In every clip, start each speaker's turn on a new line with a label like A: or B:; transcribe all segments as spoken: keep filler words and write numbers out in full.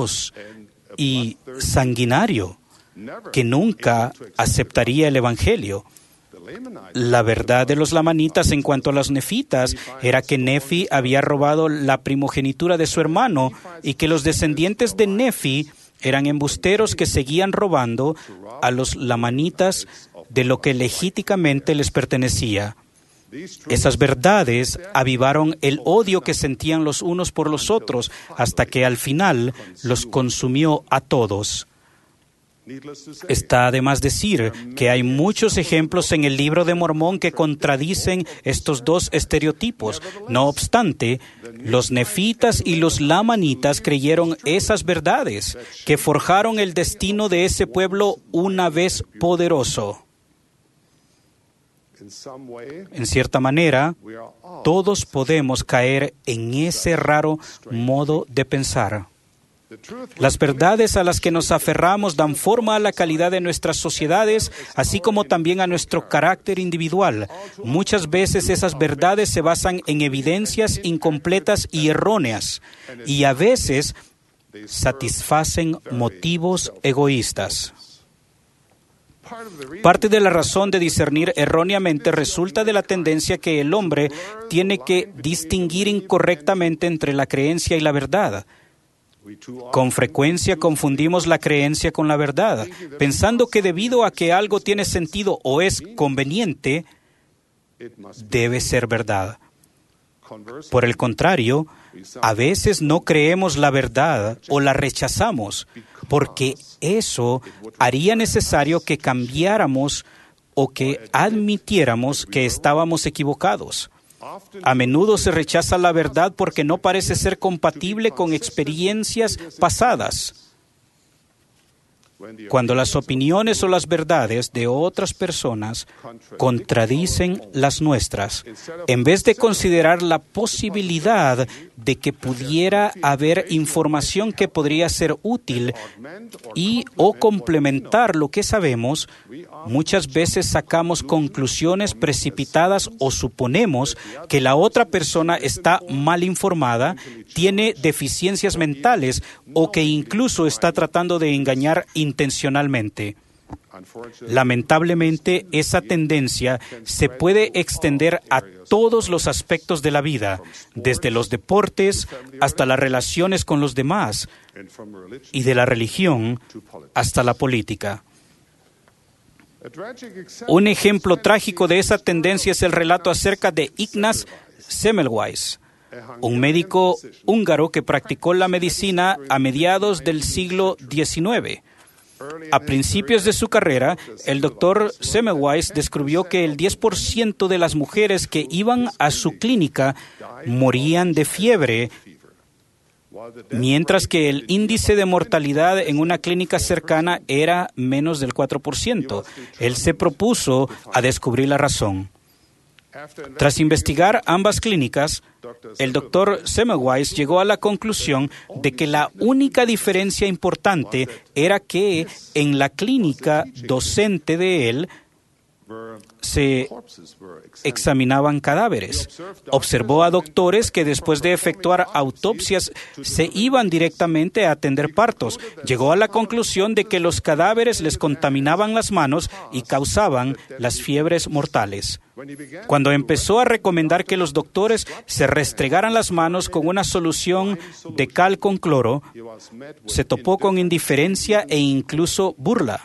A: feroz y sanguinario que nunca aceptaría el Evangelio. La verdad de los lamanitas en cuanto a los nefitas era que Nefi había robado la primogenitura de su hermano y que los descendientes de Nefi eran embusteros que seguían robando a los lamanitas de lo que legítimamente les pertenecía. Esas verdades avivaron el odio que sentían los unos por los otros hasta que al final los consumió a todos. Está de más decir que hay muchos ejemplos en el Libro de Mormón que contradicen estos dos estereotipos. No obstante, los nefitas y los lamanitas creyeron esas verdades que forjaron el destino de ese pueblo una vez poderoso. En cierta manera, todos podemos caer en ese raro modo de pensar. Las verdades a las que nos aferramos dan forma a la calidad de nuestras sociedades, así como también a nuestro carácter individual. Muchas veces esas verdades se basan en evidencias incompletas y erróneas, y a veces satisfacen motivos egoístas. Parte de la razón de discernir erróneamente resulta de la tendencia que el hombre tiene que distinguir incorrectamente entre la creencia y la verdad. Con frecuencia confundimos la creencia con la verdad, pensando que debido a que algo tiene sentido o es conveniente, debe ser verdad. Por el contrario, a veces no creemos la verdad o la rechazamos, porque eso haría necesario que cambiáramos o que admitiéramos que estábamos equivocados. A menudo se rechaza la verdad porque no parece ser compatible con experiencias pasadas. Cuando las opiniones o las verdades de otras personas contradicen las nuestras, en vez de considerar la posibilidad de que pudiera haber información que podría ser útil y o complementar lo que sabemos, muchas veces sacamos conclusiones precipitadas o suponemos que la otra persona está mal informada, tiene deficiencias mentales o que incluso está tratando de engañar intencionalmente. Lamentablemente, esa tendencia se puede extender a todos los aspectos de la vida, desde los deportes hasta las relaciones con los demás, y de la religión hasta la política. Un ejemplo trágico de esa tendencia es el relato acerca de Ignaz Semmelweis, un médico húngaro que practicó la medicina a mediados del siglo diecinueve. A principios de su carrera, el doctor Semmelweis descubrió que el diez por ciento de las mujeres que iban a su clínica morían de fiebre, mientras que el índice de mortalidad en una clínica cercana era menos del cuatro por ciento. Él se propuso a descubrir la razón. Tras investigar ambas clínicas, el doctor Semmelweis llegó a la conclusión de que la única diferencia importante era que en la clínica docente de él se examinaban cadáveres. Observó a doctores que después de efectuar autopsias se iban directamente a atender partos. Llegó a la conclusión de que los cadáveres les contaminaban las manos y causaban las fiebres mortales. Cuando empezó a recomendar que los doctores se restregaran las manos con una solución de cal con cloro, se topó con indiferencia e incluso burla.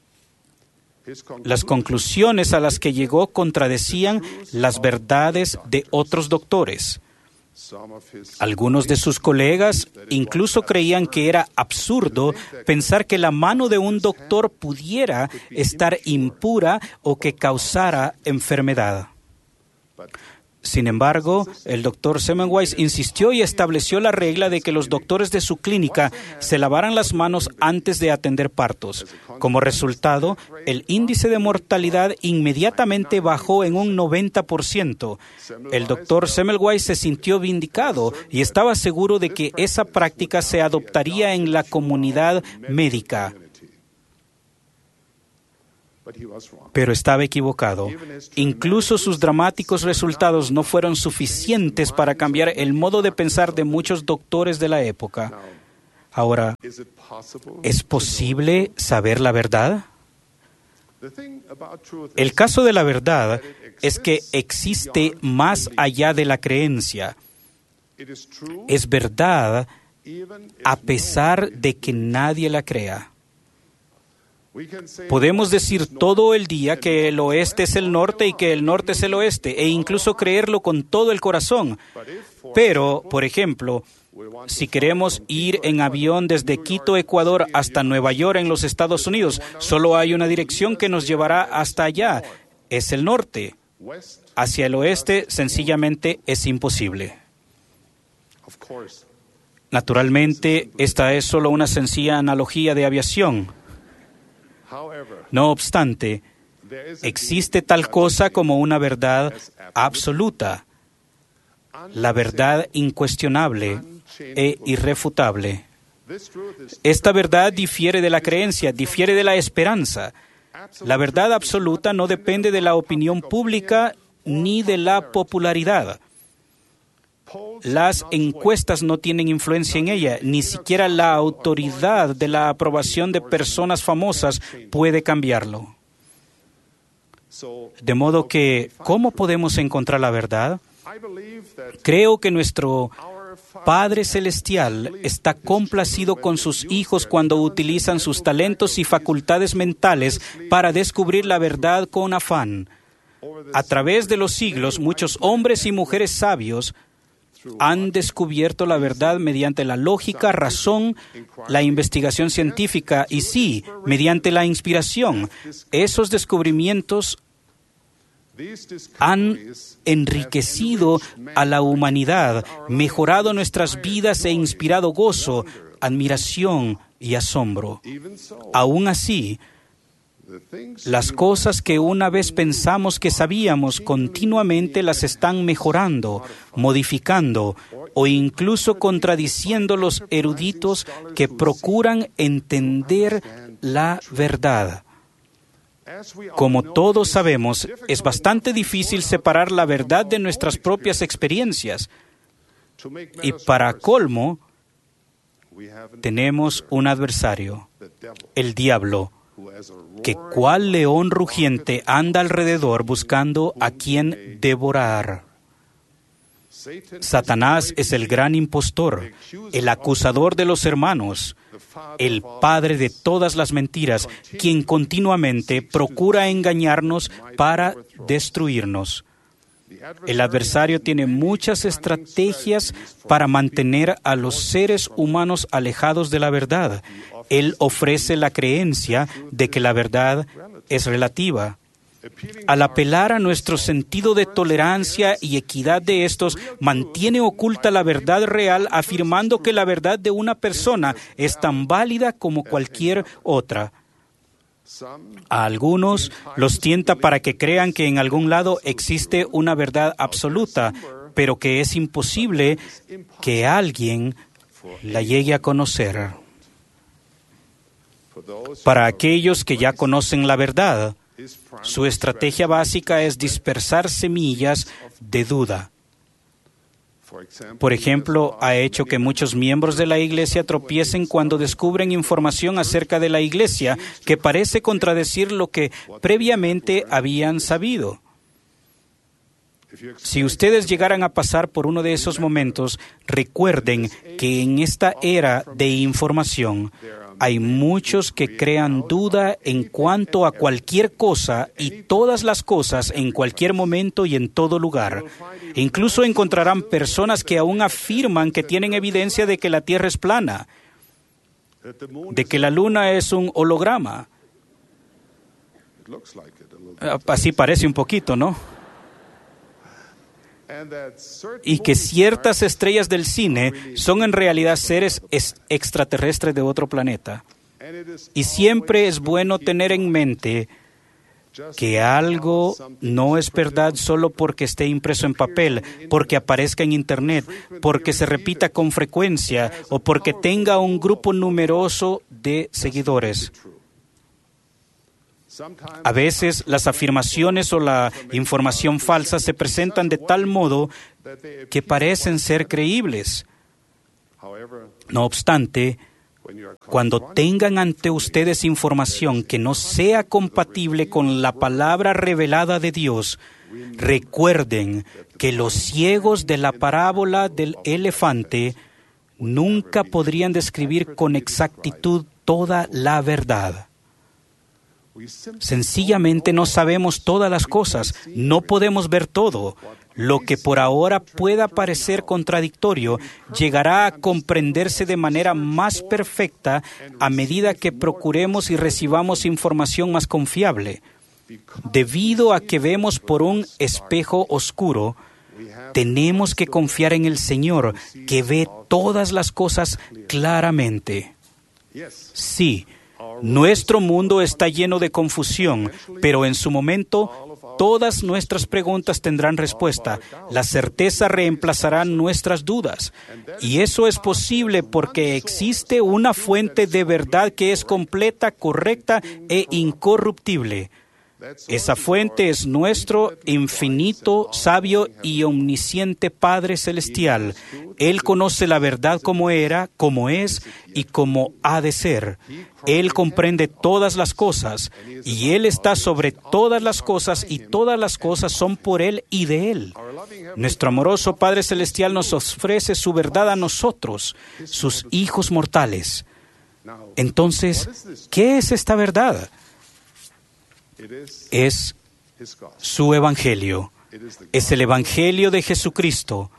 A: Las conclusiones a las que llegó contradecían las verdades de otros doctores. Algunos de sus colegas incluso creían que era absurdo pensar que la mano de un doctor pudiera estar impura o que causara enfermedad. Sin embargo, el doctor Semmelweis insistió y estableció la regla de que los doctores de su clínica se lavaran las manos antes de atender partos. Como resultado, el índice de mortalidad inmediatamente bajó en un noventa por ciento. El doctor Semmelweis se sintió vindicado y estaba seguro de que esa práctica se adoptaría en la comunidad médica. Pero estaba equivocado. Incluso sus dramáticos resultados no fueron suficientes para cambiar el modo de pensar de muchos doctores de la época. Ahora, ¿es posible saber la verdad? El caso de la verdad es que existe más allá de la creencia. Es verdad a pesar de que nadie la crea. Podemos decir todo el día que el oeste es el norte y que el norte es el oeste, e incluso creerlo con todo el corazón. Pero, por ejemplo, si queremos ir en avión desde Quito, Ecuador, hasta Nueva York, en los Estados Unidos, solo hay una dirección que nos llevará hasta allá. Es el norte. Hacia el oeste, sencillamente, es imposible. Naturalmente, esta es solo una sencilla analogía de aviación. No obstante, existe tal cosa como una verdad absoluta, la verdad incuestionable e irrefutable. Esta verdad difiere de la creencia, difiere de la esperanza. La verdad absoluta no depende de la opinión pública ni de la popularidad. Las encuestas no tienen influencia en ella, ni siquiera la autoridad de la aprobación de personas famosas puede cambiarlo. De modo que, ¿cómo podemos encontrar la verdad? Creo que nuestro Padre Celestial está complacido con sus hijos cuando utilizan sus talentos y facultades mentales para descubrir la verdad con afán. A través de los siglos, muchos hombres y mujeres sabios han descubierto la verdad mediante la lógica, razón, la investigación científica y sí, mediante la inspiración. Esos descubrimientos han enriquecido a la humanidad, mejorado nuestras vidas e inspirado gozo, admiración y asombro. Aún así, las cosas que una vez pensamos que sabíamos continuamente las están mejorando, modificando o incluso contradiciendo los eruditos que procuran entender la verdad. Como todos sabemos, es bastante difícil separar la verdad de nuestras propias experiencias. Y para colmo, tenemos un adversario, el diablo, que cual león rugiente anda alrededor buscando a quien devorar. Satanás es el gran impostor, el acusador de los hermanos, el padre de todas las mentiras, quien continuamente procura engañarnos para destruirnos. El adversario tiene muchas estrategias para mantener a los seres humanos alejados de la verdad. Él ofrece la creencia de que la verdad es relativa. Al apelar a nuestro sentido de tolerancia y equidad de estos, mantiene oculta la verdad real, afirmando que la verdad de una persona es tan válida como cualquier otra. A algunos los tienta para que crean que en algún lado existe una verdad absoluta, pero que es imposible que alguien la llegue a conocer. Para aquellos que ya conocen la verdad, su estrategia básica es dispersar semillas de duda. Por ejemplo, ha hecho que muchos miembros de la Iglesia tropiecen cuando descubren información acerca de la Iglesia que parece contradecir lo que previamente habían sabido. Si ustedes llegaran a pasar por uno de esos momentos, recuerden que en esta era de información hay muchos que crean duda en cuanto a cualquier cosa y todas las cosas en cualquier momento y en todo lugar. Incluso encontrarán personas que aún afirman que tienen evidencia de que la Tierra es plana, de que la Luna es un holograma. Así parece un poquito, ¿no? Y que ciertas estrellas del cine son en realidad seres extraterrestres de otro planeta. Y siempre es bueno tener en mente que algo no es verdad solo porque esté impreso en papel, porque aparezca en Internet, porque se repita con frecuencia o porque tenga un grupo numeroso de seguidores. A veces las afirmaciones o la información falsa se presentan de tal modo que parecen ser creíbles. No obstante, Cuando tengan ante ustedes información que no sea compatible con la palabra revelada de Dios, recuerden que los ciegos de la parábola del elefante nunca podrían describir con exactitud toda la verdad. Sencillamente no sabemos todas las cosas, no podemos ver todo. Lo que por ahora pueda parecer contradictorio llegará a comprenderse de manera más perfecta a medida que procuremos y recibamos información más confiable. Debido a que vemos por un espejo oscuro, tenemos que confiar en el Señor, que ve todas las cosas claramente. Sí, nuestro mundo está lleno de confusión, pero en su momento todas nuestras preguntas tendrán respuesta. La certeza reemplazará nuestras dudas. Y eso es posible porque existe una fuente de verdad que es completa, correcta e incorruptible. Esa fuente es nuestro infinito, sabio y omnisciente Padre Celestial. Él conoce la verdad como era, como es y como ha de ser. Él comprende todas las cosas y Él está sobre todas las cosas y todas las cosas son por Él y de Él. Nuestro amoroso Padre Celestial nos ofrece su verdad a nosotros, sus hijos mortales. Entonces, ¿qué es esta verdad? Es su Evangelio. Es el Evangelio de Jesucristo.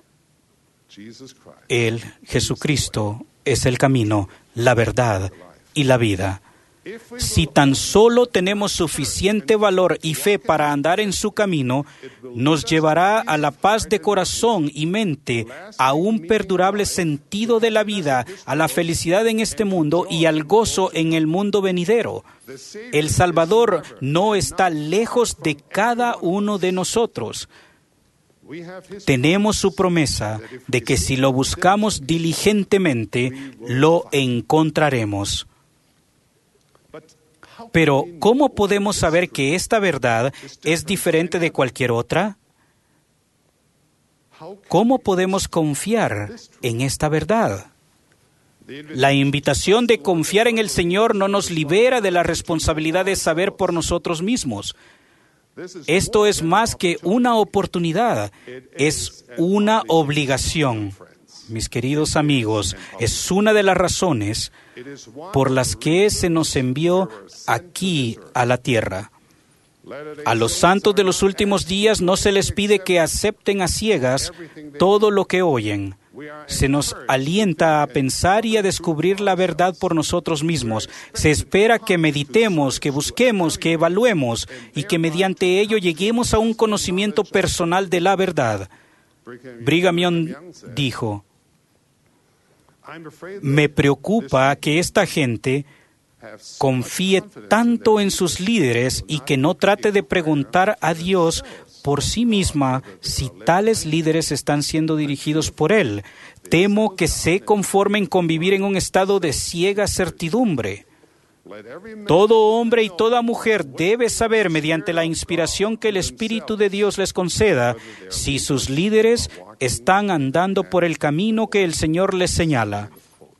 A: Él, Jesucristo, es el camino, la verdad y la vida. Si tan solo tenemos suficiente valor y fe para andar en su camino, nos llevará a la paz de corazón y mente, a un perdurable sentido de la vida, a la felicidad en este mundo y al gozo en el mundo venidero. El Salvador no está lejos de cada uno de nosotros. Tenemos su promesa de que si lo buscamos diligentemente, lo encontraremos. Pero, ¿cómo podemos saber que esta verdad es diferente de cualquier otra? ¿Cómo podemos confiar en esta verdad? La invitación de confiar en el Señor no nos libera de la responsabilidad de saber por nosotros mismos. Esto es más que una oportunidad, es una obligación. Mis queridos amigos, es una de las razones por las que se nos envió aquí a la tierra. A los santos de los últimos días no se les pide que acepten a ciegas todo lo que oyen. Se nos alienta a pensar y a descubrir la verdad por nosotros mismos. Se espera que meditemos, que busquemos, que evaluemos y que mediante ello lleguemos a un conocimiento personal de la verdad. Brigham Young dijo: me preocupa que esta gente confíe tanto en sus líderes y que no trate de preguntar a Dios por sí misma si tales líderes están siendo dirigidos por Él. Temo que se conformen con vivir en un estado de ciega certidumbre. Todo hombre y toda mujer debe saber, mediante la inspiración que el Espíritu de Dios les conceda, si sus líderes están andando por el camino que el Señor les señala.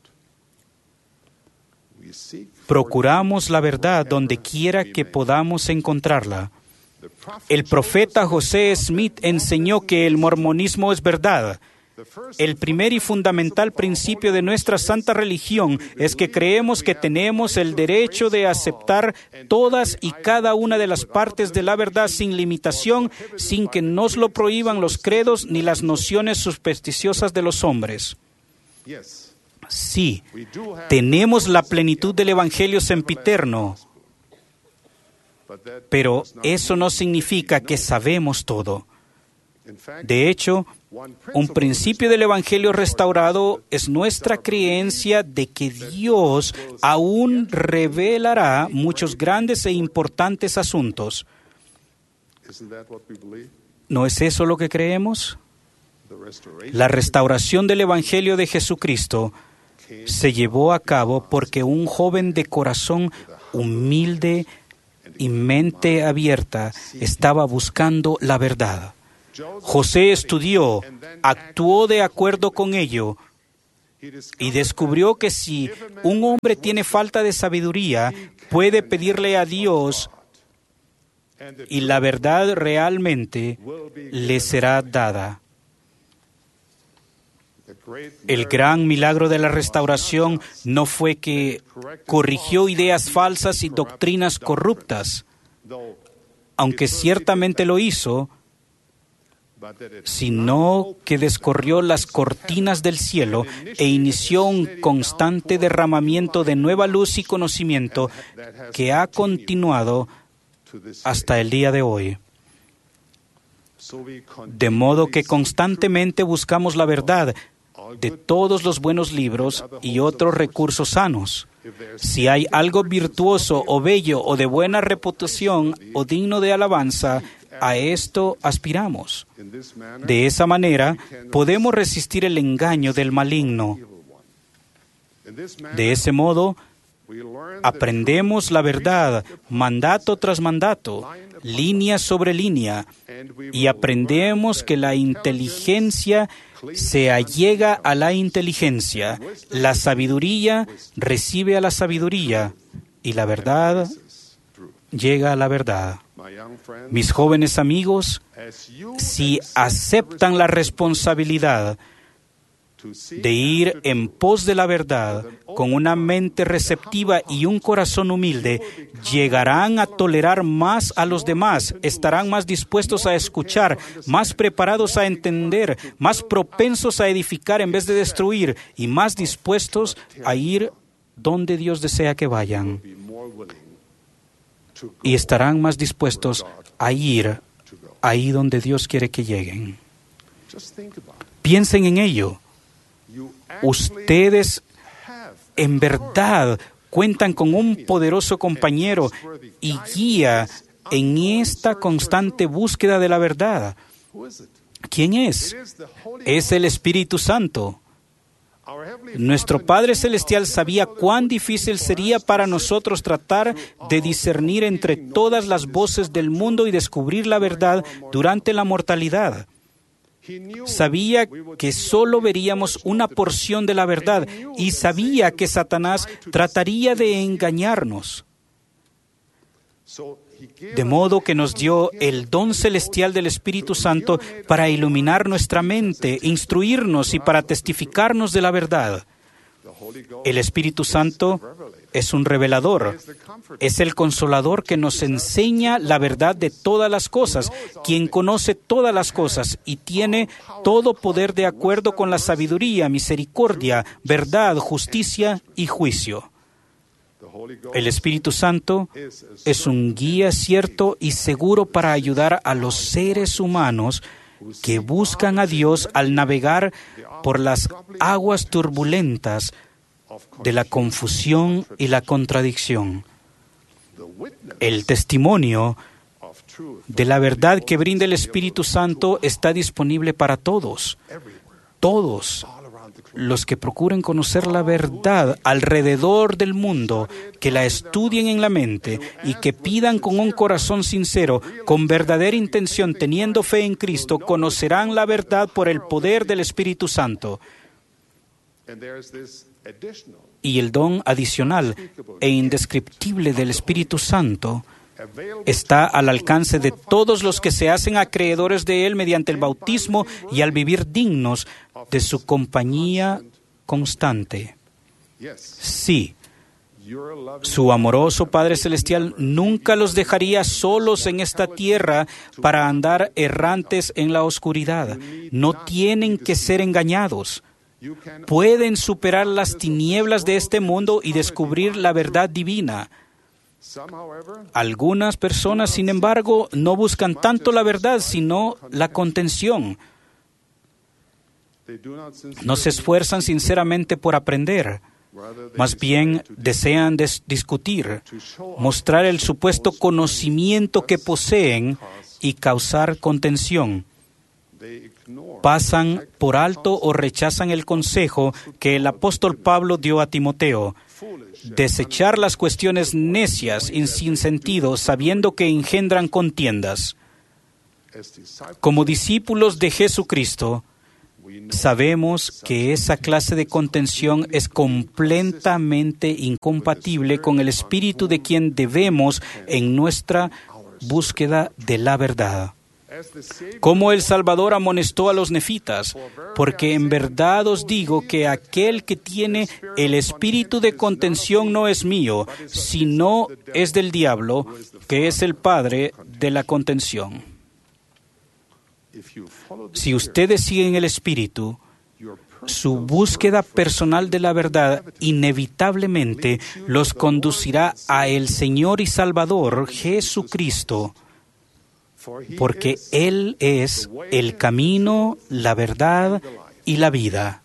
A: Procuramos la verdad donde quiera que podamos encontrarla. El profeta José Smith enseñó que el mormonismo es verdad. El primer y fundamental principio de nuestra santa religión es que creemos que tenemos el derecho de aceptar todas y cada una de las partes de la verdad sin limitación, sin que nos lo prohíban los credos ni las nociones supersticiosas de los hombres. Sí, tenemos la plenitud del Evangelio sempiterno, pero eso no significa que sabemos todo. De hecho, un principio del Evangelio restaurado es nuestra creencia de que Dios aún revelará muchos grandes e importantes asuntos. ¿No es eso lo que creemos? La restauración del Evangelio de Jesucristo se llevó a cabo porque un joven de corazón humilde y mente abierta estaba buscando la verdad. José estudió, actuó de acuerdo con ello y descubrió que si un hombre tiene falta de sabiduría, puede pedirle a Dios y la verdad realmente le será dada. El gran milagro de la restauración no fue que corrigió ideas falsas y doctrinas corruptas, aunque ciertamente lo hizo, sino que descorrió las cortinas del cielo e inició un constante derramamiento de nueva luz y conocimiento que ha continuado hasta el día de hoy. De modo que constantemente buscamos la verdad de todos los buenos libros y otros recursos sanos. Si hay algo virtuoso o bello o de buena reputación o digno de alabanza, a esto aspiramos. De esa manera, podemos resistir el engaño del maligno. De ese modo, aprendemos la verdad, mandato tras mandato, línea sobre línea, y aprendemos que la inteligencia se allega a la inteligencia, la sabiduría recibe a la sabiduría, y la verdad llega a la verdad. Mis jóvenes amigos, si aceptan la responsabilidad de ir en pos de la verdad con una mente receptiva y un corazón humilde, llegarán a tolerar más a los demás, estarán más dispuestos a escuchar, más preparados a entender, más propensos a edificar en vez de destruir y más dispuestos a ir donde Dios desea que vayan. Y estarán más dispuestos a ir ahí donde Dios quiere que lleguen. Piensen en ello. Ustedes en verdad cuentan con un poderoso compañero y guía en esta constante búsqueda de la verdad. ¿Quién es? Es el Espíritu Santo. Nuestro Padre Celestial sabía cuán difícil sería para nosotros tratar de discernir entre todas las voces del mundo y descubrir la verdad durante la mortalidad. Sabía que solo veríamos una porción de la verdad y sabía que Satanás trataría de engañarnos. De modo que nos dio el don celestial del Espíritu Santo para iluminar nuestra mente, instruirnos y para testificarnos de la verdad. El Espíritu Santo es un revelador, es el consolador que nos enseña la verdad de todas las cosas, quien conoce todas las cosas y tiene todo poder de acuerdo con la sabiduría, misericordia, verdad, justicia y juicio. El Espíritu Santo es un guía cierto y seguro para ayudar a los seres humanos que buscan a Dios al navegar por las aguas turbulentas de la confusión y la contradicción. El testimonio de la verdad que brinda el Espíritu Santo está disponible para todos. Todos los que procuren conocer la verdad alrededor del mundo, que la estudien en la mente y que pidan con un corazón sincero, con verdadera intención, teniendo fe en Cristo, conocerán la verdad por el poder del Espíritu Santo. Y el don adicional e indescriptible del Espíritu Santo está al alcance de todos los que se hacen acreedores de Él mediante el bautismo y al vivir dignos de su compañía constante. Sí, su amoroso Padre Celestial nunca los dejaría solos en esta tierra para andar errantes en la oscuridad. No tienen que ser engañados. Pueden superar las tinieblas de este mundo y descubrir la verdad divina. Algunas personas, sin embargo, no buscan tanto la verdad, sino la contención. No se esfuerzan sinceramente por aprender. Más bien desean des- discutir, mostrar el supuesto conocimiento que poseen y causar contención. Pasan por alto o rechazan el consejo que el apóstol Pablo dio a Timoteo: desechar las cuestiones necias y sin sentido, sabiendo que engendran contiendas. Como discípulos de Jesucristo, Sabemos que esa clase de contención es completamente incompatible con el espíritu de quien debemos en nuestra búsqueda de la verdad. Como el Salvador amonestó a los nefitas, porque en verdad os digo que aquel que tiene el espíritu de contención no es mío, sino es del diablo, que es el padre de la contención. Si ustedes siguen el espíritu, su búsqueda personal de la verdad inevitablemente los conducirá a el Señor y Salvador Jesucristo, porque Él es el camino, la verdad y la vida.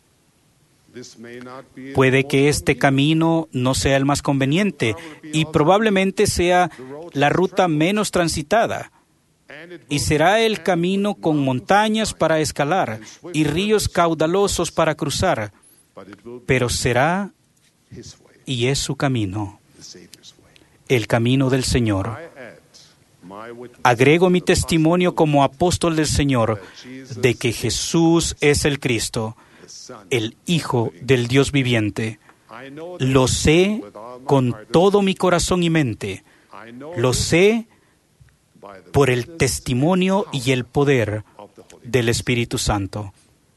A: Puede que este camino no sea el más conveniente y probablemente sea la ruta menos transitada. Y será el camino con montañas para escalar y ríos caudalosos para cruzar, pero será y es su camino, el camino del Señor. Agrego mi testimonio como apóstol del Señor de que Jesús es el Cristo, el Hijo del Dios viviente. Lo sé con todo mi corazón y mente. Lo sé por el testimonio y el poder del Espíritu Santo.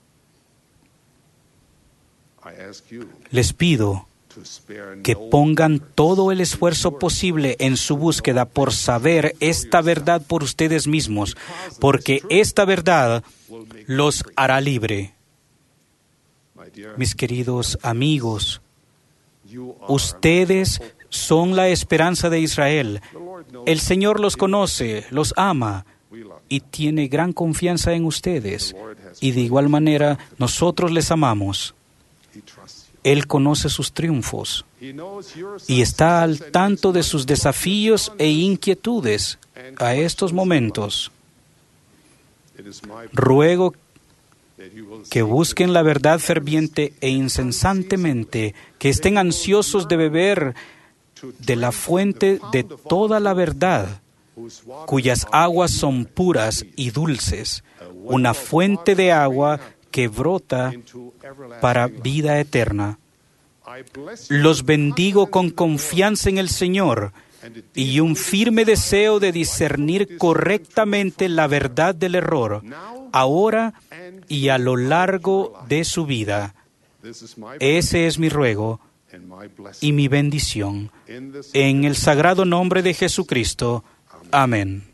A: Les pido que pongan todo el esfuerzo posible en su búsqueda por saber esta verdad por ustedes mismos, porque esta verdad los hará libre. Mis queridos amigos, ustedes son la esperanza de Israel. El Señor los conoce, los ama y tiene gran confianza en ustedes. Y de igual manera, nosotros les amamos. Él conoce sus triunfos y está al tanto de sus desafíos e inquietudes a estos momentos. Ruego que busquen la verdad ferviente e incesantemente, que estén ansiosos de beber de la fuente de toda la verdad, cuyas aguas son puras y dulces, una fuente de agua que brota para vida eterna. Los bendigo con confianza en el Señor y un firme deseo de discernir correctamente la verdad del error, ahora y a lo largo de su vida. Ese es mi ruego y mi bendición. En el sagrado nombre de Jesucristo. Amén.